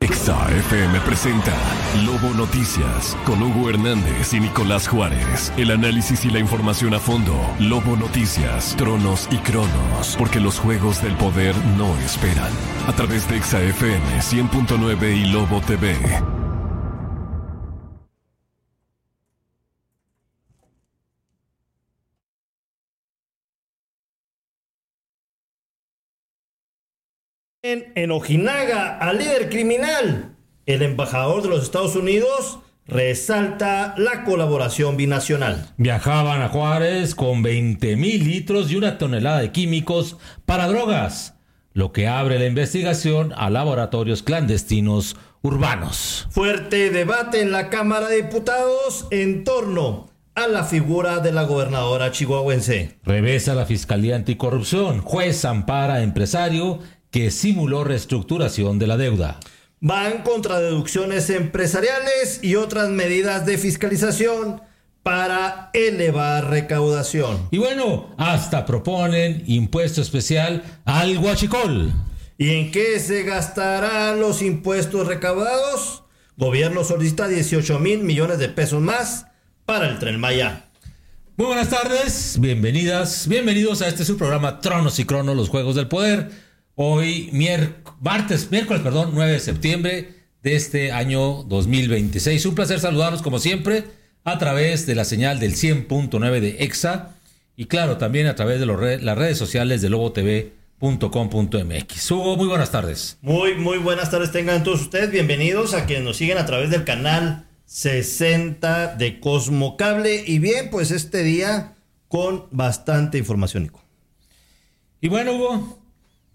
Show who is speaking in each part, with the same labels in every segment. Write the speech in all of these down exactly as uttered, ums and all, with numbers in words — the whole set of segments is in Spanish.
Speaker 1: Exa F M presenta Lobo Noticias con Hugo Hernández y Nicolás Juárez. El análisis y la información a fondo. Lobo Noticias, tronos y cronos. Porque los juegos del poder no esperan. A través de Exa F M cien punto nueve y Lobo T V.
Speaker 2: En, en Ojinaga, al líder criminal, el embajador de los Estados Unidos resalta la colaboración binacional.
Speaker 3: Viajaban a Juárez con veinte mil litros y una tonelada de químicos para drogas, lo que abre la investigación a laboratorios clandestinos urbanos.
Speaker 2: Fuerte debate en la Cámara de Diputados en torno a la figura de la gobernadora chihuahuense.
Speaker 3: Revesa la Fiscalía Anticorrupción. Juez ampara a empresario que simuló reestructuración de la deuda.
Speaker 2: Van contra deducciones empresariales y otras medidas de fiscalización para elevar recaudación.
Speaker 3: Y bueno, hasta proponen impuesto especial al huachicol.
Speaker 2: ¿Y en qué se gastarán los impuestos recaudados? Gobierno solicita dieciocho mil millones de pesos más para el Tren Maya.
Speaker 3: Muy buenas tardes, bienvenidas, bienvenidos a este su programa Tronos y Cronos, los Juegos del Poder. Hoy, mier- martes, miércoles, perdón, nueve de septiembre de este año dos mil veintiséis. Un placer saludarlos como siempre a través de la señal del cien punto nueve de Exa y claro, también a través de los re- las redes sociales de lobo t v punto com punto m x. Hugo, muy buenas tardes.
Speaker 2: Muy, muy buenas tardes tengan todos ustedes. Bienvenidos a quienes nos siguen a través del canal sesenta de Cosmo Cable. Y bien, pues este día con bastante información, Nico.
Speaker 3: Y bueno, Hugo,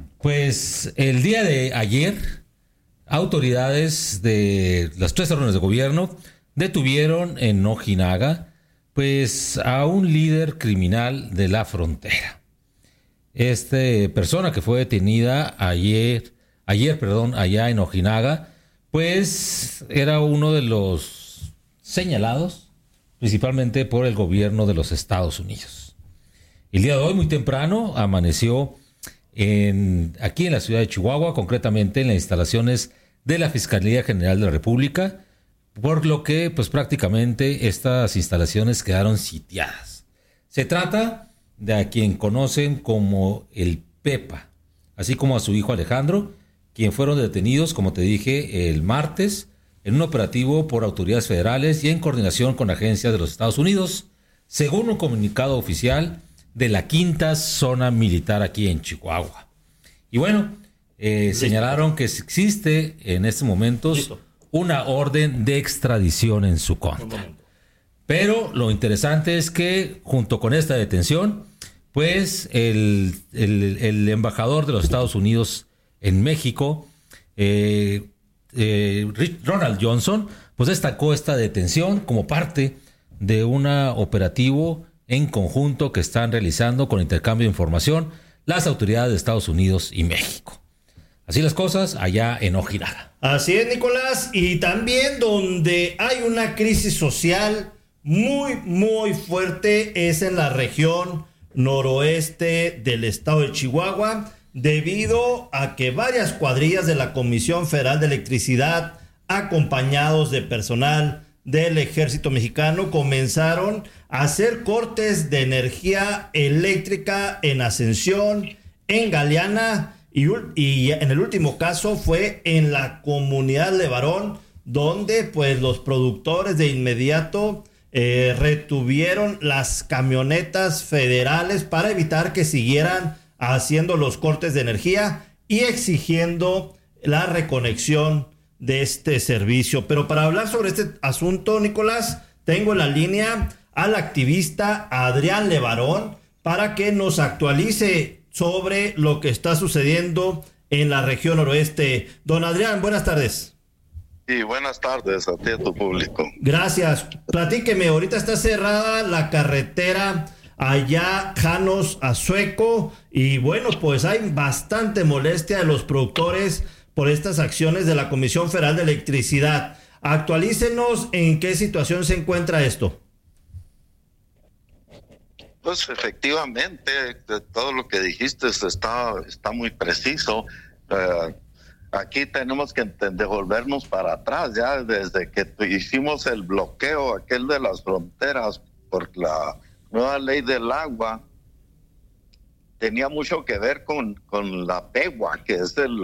Speaker 3: pues el día de ayer, autoridades de las tres órdenes de gobierno detuvieron en Ojinaga, pues a un líder criminal de la frontera. Esta persona que fue detenida ayer, ayer, perdón, allá en Ojinaga, pues era uno de los señalados, principalmente por el gobierno de los Estados Unidos. El día de hoy, muy temprano, amaneció En, aquí en la ciudad de Chihuahua, concretamente en las instalaciones de la Fiscalía General de la República, por lo que pues prácticamente estas instalaciones quedaron sitiadas. Se trata de a quien conocen como el Pepa, así como a su hijo Alejandro, quien fueron detenidos, como te dije, el martes en un operativo por autoridades federales y en coordinación con agencias de los Estados Unidos, según un comunicado oficial de la quinta zona militar aquí en Chihuahua. Y bueno, eh, señalaron que existe en estos momentos Listo. una orden de extradición en su contra. Pero lo interesante es que junto con esta detención, pues el, el, el embajador de los Estados Unidos en México, eh, eh, Ronald Johnson, pues destacó esta detención como parte de un operativo en conjunto que están realizando con intercambio de información las autoridades de Estados Unidos y México. Así las cosas allá en Ojinaga.
Speaker 2: Así es, Nicolás, y también donde hay una crisis social muy, muy fuerte es en la región noroeste del estado de Chihuahua, debido a que varias cuadrillas de la Comisión Federal de Electricidad, acompañados de personal del Ejército Mexicano, comenzaron a hacer cortes de energía eléctrica en Ascensión, en Galeana y, y en el último caso fue en la comunidad Levarón, donde pues los productores de inmediato eh, retuvieron las camionetas federales para evitar que siguieran haciendo los cortes de energía y exigiendo la reconexión de este servicio. Pero para hablar sobre este asunto, Nicolás, tengo en la línea al activista Adrián Levarón para que nos actualice sobre lo que está sucediendo en la región noroeste. Don Adrián, buenas tardes.
Speaker 4: Sí, buenas tardes a ti y a tu público.
Speaker 2: Gracias. Platíqueme, ahorita está cerrada la carretera allá Janos a Sueco y bueno, pues hay bastante molestia de los productores por estas acciones de la Comisión Federal de Electricidad. Actualícenos en qué situación se encuentra esto.
Speaker 4: Pues efectivamente, todo lo que dijiste está, está muy preciso. Uh, aquí tenemos que devolvernos para atrás, ya desde que hicimos el bloqueo aquel de las fronteras por la nueva ley del agua, tenía mucho que ver con, con la PEGUA, que es el,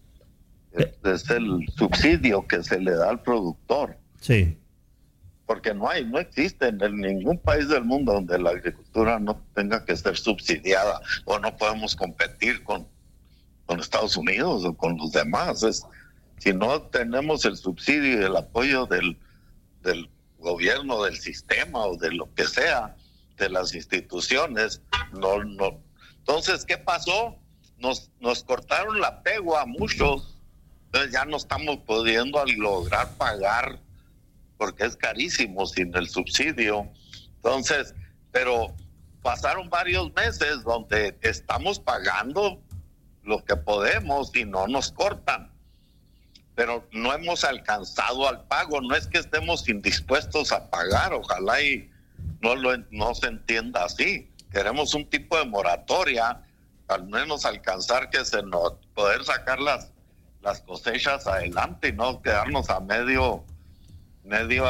Speaker 4: es el subsidio que se le da al productor.
Speaker 2: Sí.
Speaker 4: Porque no hay, no existe en ningún país del mundo donde la agricultura no tenga que ser subsidiada, o no podemos competir con, con Estados Unidos o con los demás. Es, si no tenemos el subsidio y el apoyo del, del gobierno, del sistema o de lo que sea, de las instituciones, no, no. Entonces, ¿qué pasó? Nos, nos cortaron la PEGUA a muchos, entonces ya no estamos pudiendo lograr pagar, porque es carísimo sin el subsidio. Entonces, pero pasaron varios meses donde estamos pagando lo que podemos y no nos cortan, pero no hemos alcanzado al pago. No es que estemos indispuestos a pagar, ojalá y no, lo, no se entienda así. Queremos un tipo de moratoria, al menos alcanzar que se nos, poder sacar las, las cosechas adelante y no quedarnos a medio medio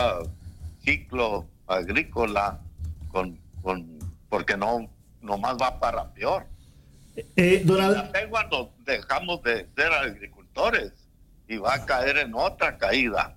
Speaker 4: ciclo agrícola con, con porque no nomás va para peor.
Speaker 2: Eh, Donald...
Speaker 4: La PEGUA nos dejamos de ser agricultores y va a caer en otra caída.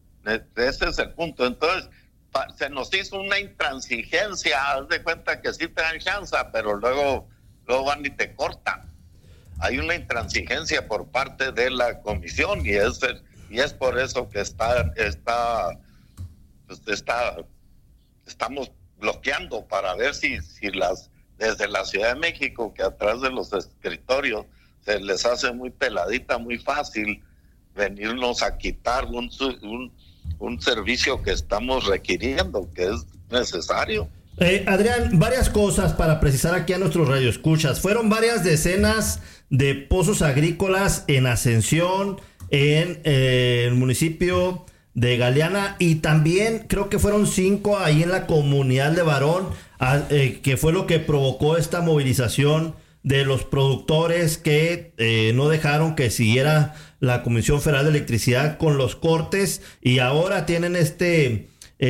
Speaker 4: Ese es el punto. Entonces pa, se nos hizo una intransigencia. Haz de cuenta que sí te dan chance, pero luego luego van y te cortan. Hay una intransigencia por parte de la comisión y es el, y es por eso que está, está, pues está, estamos bloqueando para ver si, si las, desde la Ciudad de México, que a través de los escritorios se les hace muy peladita, muy fácil venirnos a quitar un, un, un servicio que estamos requiriendo, que es necesario.
Speaker 2: Eh, Adrián, varias cosas para precisar aquí a nuestros radioescuchas. Fueron varias decenas de pozos agrícolas en Ascensión, en eh, el municipio de Galeana, y también creo que fueron cinco ahí en la comunidad de Barón, a, eh, que fue lo que provocó esta movilización de los productores que eh, no dejaron que siguiera la Comisión Federal de Electricidad con los cortes, y ahora tienen este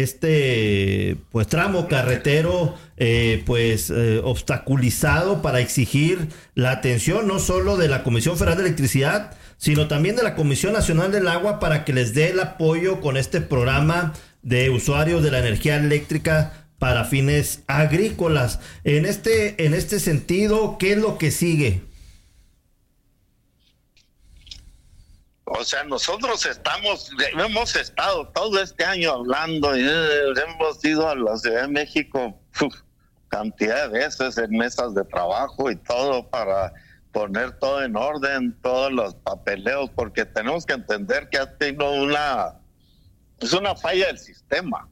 Speaker 2: este pues tramo carretero eh, pues eh, obstaculizado para exigir la atención no solo de la Comisión Federal de Electricidad, sino también de la Comisión Nacional del Agua, para que les dé el apoyo con este programa de usuarios de la energía eléctrica para fines agrícolas. En este, en este sentido, ¿qué es lo que sigue?
Speaker 4: O sea, nosotros estamos, hemos estado todo este año hablando, y hemos ido a la Ciudad de México uf, cantidad de veces en mesas de trabajo y todo para poner todo en orden, todos los papeleos, porque tenemos que entender que ha tenido una, es una falla del sistema.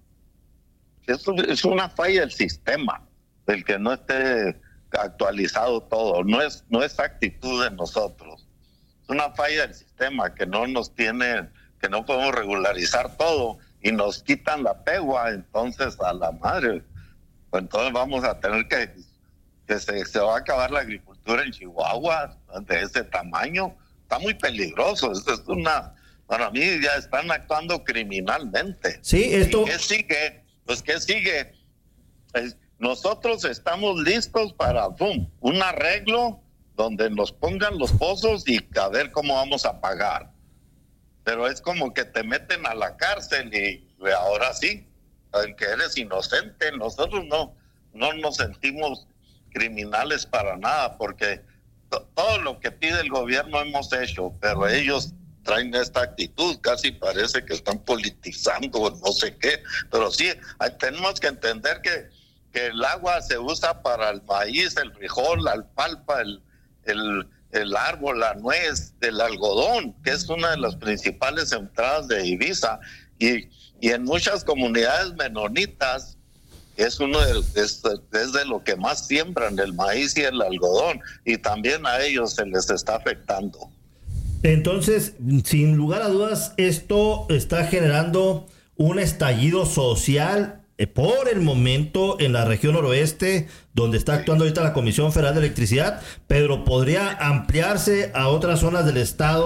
Speaker 4: Es, es una falla del sistema, del que no esté actualizado todo. No es, no es actitud de nosotros. Es una falla del sistema que no nos tiene, que no podemos regularizar todo y nos quitan la PEGUA, entonces a la madre. Pues entonces vamos a tener que, que se, se va a acabar la agricultura en Chihuahua de ese tamaño. Está muy peligroso. Es, es una, para mí ya están actuando criminalmente.
Speaker 2: Sí, esto...
Speaker 4: ¿Y qué sigue? Pues ¿qué sigue? Pues nosotros estamos listos para boom, un arreglo donde nos pongan los pozos y a ver cómo vamos a pagar. Pero es como que te meten a la cárcel y ahora sí, aunque eres inocente, nosotros no, no nos sentimos criminales para nada, porque to- todo lo que pide el gobierno hemos hecho, pero ellos traen esta actitud, casi parece que están politizando no sé qué, pero sí, hay, tenemos que entender que, que el agua se usa para el maíz, el frijol, la alfalfa, el, el, el árbol, la nuez, el algodón, que es una de las principales entradas de divisa, y, y en muchas comunidades menonitas es uno de, es, es de lo que más siembran, el maíz y el algodón, y también a ellos se les está afectando.
Speaker 2: Entonces, sin lugar a dudas, esto está generando un estallido social eh, por el momento en la región noroeste, donde está actuando ahorita la Comisión Federal de Electricidad, pero podría ampliarse a otras zonas del estado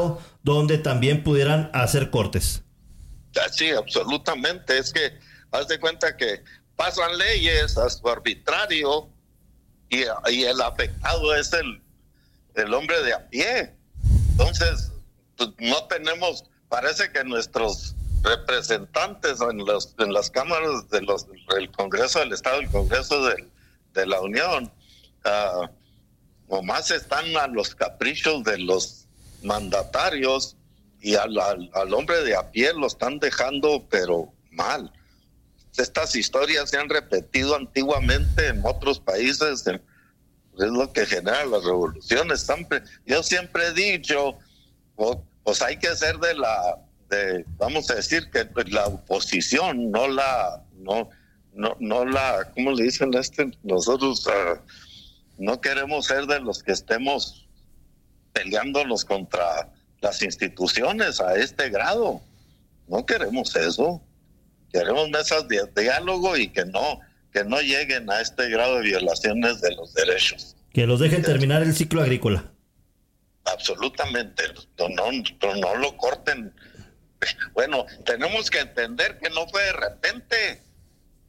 Speaker 2: donde también pudieran hacer cortes.
Speaker 4: Sí, absolutamente. Es que haz de cuenta que pasan leyes a su arbitrario y, y el afectado es el, el hombre de a pie. Entonces, pues, no tenemos, parece que nuestros representantes en, los, en las cámaras de los, del Congreso del Estado y el Congreso de, de la Unión, uh, nomás están a los caprichos de los mandatarios y al, al, al hombre de a pie lo están dejando, pero mal. Estas historias se han repetido antiguamente en otros países, es lo que genera las revoluciones. Siempre, yo siempre he dicho, pues hay que ser de la, de, vamos a decir que la oposición, no la, no, no, no la, ¿cómo le dicen a este? Nosotros uh, no queremos ser de los que estemos peleándonos contra las instituciones a este grado. No queremos eso. Queremos mesas de diálogo y que no, que no lleguen a este grado de violaciones de los derechos.
Speaker 2: Que los dejen terminar el ciclo agrícola.
Speaker 4: Absolutamente, no, no, no lo corten. Bueno, tenemos que entender que no fue de repente.